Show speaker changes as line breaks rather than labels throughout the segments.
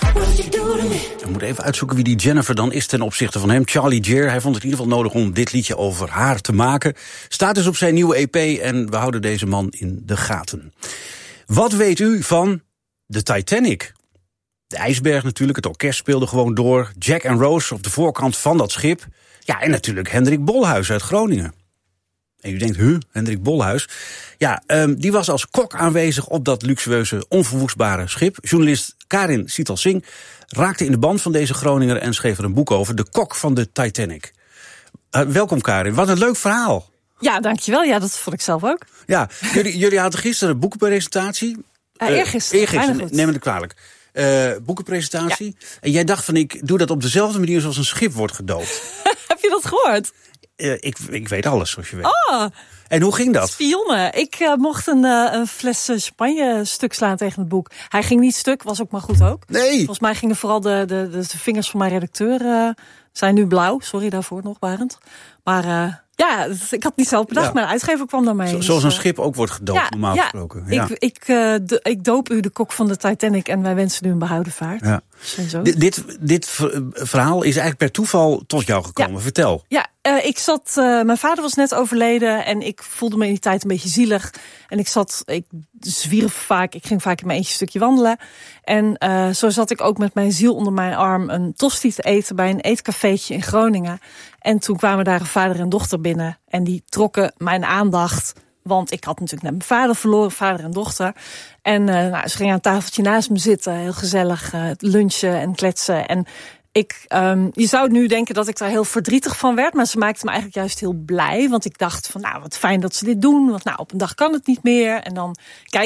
We moeten even uitzoeken wie die Jennifer dan is ten opzichte van hem. Charlie Gear, hij vond het in ieder geval nodig om dit liedje over haar te maken. Staat dus op zijn nieuwe EP en we houden deze man in de gaten. Wat weet u van de Titanic? De ijsberg natuurlijk, het orkest speelde gewoon door. Jack en Rose op de voorkant van dat schip. Ja, en natuurlijk Hendrik Bolhuis uit Groningen. En u denkt, Hendrik Bolhuis? Ja, die was als kok aanwezig op dat luxueuze, onverwoestbare schip. Journalist Karin Sietal-Singh raakte in de band van deze Groninger en schreef er een boek over, De Kok van de Titanic. Welkom Karin, wat een leuk verhaal.
Ja, dankjewel. Ja, dat vond ik zelf ook.
Ja, jullie hadden gisteren een boekenpresentatie.
Eergisteren,
neem me het kwalijk. Boekenpresentatie.
Ja.
En jij dacht van, ik doe dat op dezelfde manier zoals een schip wordt gedoopt.
Heb je dat gehoord?
Ik weet alles, zoals je weet.
Oh,
en hoe ging dat?
Spionnen. Ik mocht een fles champagne stuk slaan tegen het boek. Hij ging niet stuk, was ook maar goed ook.
Nee.
Volgens mij gingen vooral de vingers van mijn redacteur zijn nu blauw. Sorry daarvoor nog, Barend. Maar ja, ik had het niet zelf bedacht, maar de uitgever kwam daarmee.
Zoals een schip ook wordt gedoopt, normaal gesproken. Ja.
Ik doop u de kok van de Titanic en wij wensen u een behouden vaart. Ja.
Dit verhaal is eigenlijk per toeval tot jou gekomen. Ja. Vertel.
Ja, mijn vader was net overleden en ik voelde me in die tijd een beetje zielig. En ik zwierf vaak, ik ging vaak in mijn eentje een stukje wandelen. En zo zat ik ook met mijn ziel onder mijn arm een tosti te eten bij een eetcafeetje in Groningen. En toen kwamen daar een vader en dochter binnen en die trokken mijn aandacht. Want ik had natuurlijk net mijn vader verloren, vader en dochter. En ze gingen aan een tafeltje naast me zitten, heel gezellig lunchen en kletsen. En je zou nu denken dat ik daar heel verdrietig van werd, maar ze maakten me eigenlijk juist heel blij. Want ik dacht van, wat fijn dat ze dit doen. Want op een dag kan het niet meer. En dan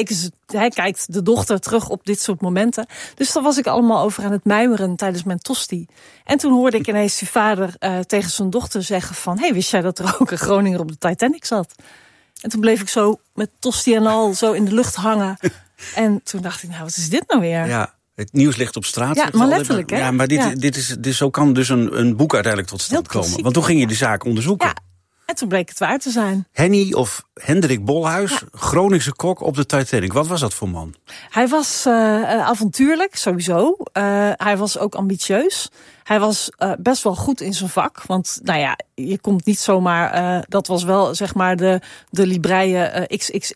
kijkt de dochter terug op dit soort momenten. Dus daar was ik allemaal over aan het mijmeren tijdens mijn tosti. En toen hoorde ik ineens die vader tegen zijn dochter zeggen van, wist jij dat er ook een Groninger op de Titanic zat? En toen bleef ik zo met tosti en al zo in de lucht hangen. En toen dacht ik, wat is dit nou weer?
Ja, het nieuws ligt op straat.
Ja, maar letterlijk, hè?
Ja, maar dit is, zo kan dus een boek uiteindelijk tot stand komen. Want toen ging je de zaak onderzoeken.
Ja, en toen bleek het waar te zijn.
Henny of Hendrik Bolhuis, Groningse kok op de Titanic. Wat was dat voor man?
Hij was avontuurlijk, sowieso. Hij was ook ambitieus. Hij was best wel goed in zijn vak. Want je komt niet zomaar, dat was wel zeg maar de libreie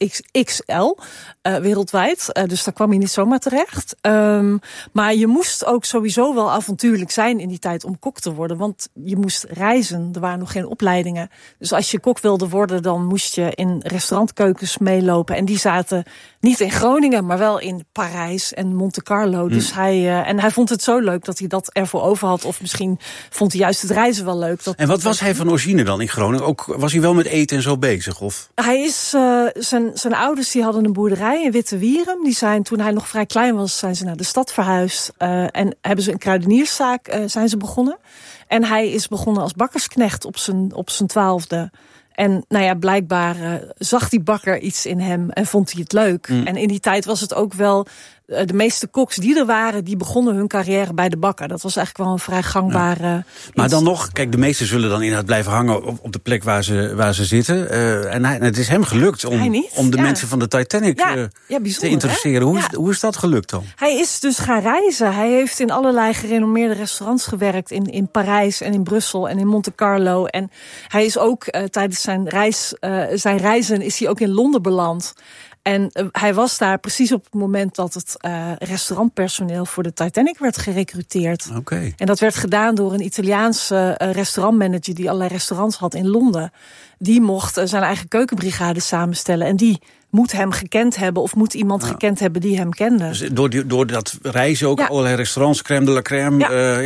XXXXL wereldwijd. Dus daar kwam hij niet zomaar terecht. Maar je moest ook sowieso wel avontuurlijk zijn in die tijd om kok te worden. Want je moest reizen, er waren nog geen opleidingen. Dus als je kok wilde worden, dan moest je in restaurantkeukens meelopen. En die zaten niet in Groningen, maar wel in Parijs en Monte Carlo. Dus hij vond het zo leuk dat hij dat ervoor over had. Of misschien vond hij juist het reizen wel leuk.
En wat was hij van origine dan in Groningen? Ook, was hij wel met eten en zo bezig? Of?
Hij is, zijn ouders die hadden een boerderij in Witte Wierum. Die zijn, toen hij nog vrij klein was, zijn ze naar de stad verhuisd. En hebben ze een kruidenierszaak zijn ze begonnen. En hij is begonnen als bakkersknecht op zijn 12e. En blijkbaar zag die bakker iets in hem en vond hij het leuk. En in die tijd was het ook wel, de meeste koks die er waren, die begonnen hun carrière bij de bakker. Dat was eigenlijk wel een vrij gangbare
Maar dan nog, kijk, de meesten zullen dan inderdaad blijven hangen op de plek waar ze zitten. En het is hem gelukt om de mensen van de Titanic te interesseren. Hoe is dat gelukt dan?
Hij is dus gaan reizen. Hij heeft in allerlei gerenommeerde restaurants gewerkt. In Parijs en in Brussel en in Monte Carlo. En hij is ook tijdens zijn reizen is hij ook in Londen beland. En hij was daar precies op het moment dat het restaurantpersoneel voor de Titanic werd gerekruteerd.
Okay.
En dat werd gedaan door een Italiaanse restaurantmanager die allerlei restaurants had in Londen. Die mocht zijn eigen keukenbrigade samenstellen. En die moet hem gekend hebben of moet iemand gekend hebben die hem kende.
Dus door dat reizen ook allerlei restaurants, crème de la crème,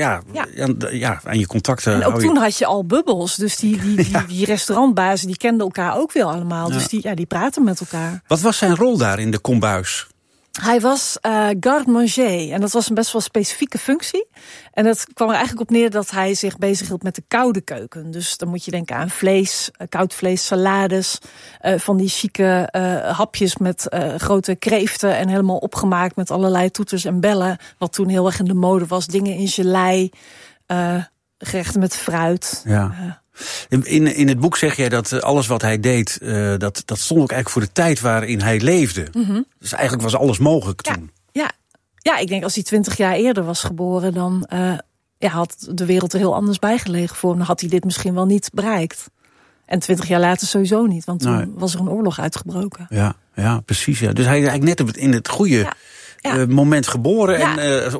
aan je contacten.
En ook toen had je al bubbels, dus die restaurantbazen die kenden elkaar ook weer allemaal. Ja. Dus die praten met elkaar.
Wat was zijn rol daar in de kombuis?
Hij was garde-manger en dat was een best wel specifieke functie. En dat kwam er eigenlijk op neer dat hij zich bezighield met de koude keuken. Dus dan moet je denken aan vlees, koud vlees, salades, van die chique hapjes met grote kreeften en helemaal opgemaakt met allerlei toeters en bellen. Wat toen heel erg in de mode was, dingen in gelei, gerechten met fruit.
Ja. In het boek zeg jij dat alles wat hij deed, dat stond ook eigenlijk voor de tijd waarin hij leefde. Mm-hmm. Dus eigenlijk was alles mogelijk toen.
Ja. Ja, ik denk als hij 20 jaar eerder was geboren, dan had de wereld er heel anders bijgelegen voor hem. Dan had hij dit misschien wel niet bereikt. En 20 jaar later sowieso niet, want toen was er een oorlog uitgebroken.
Ja, precies. Ja. Dus hij is eigenlijk net in het goede moment geboren. Ja. En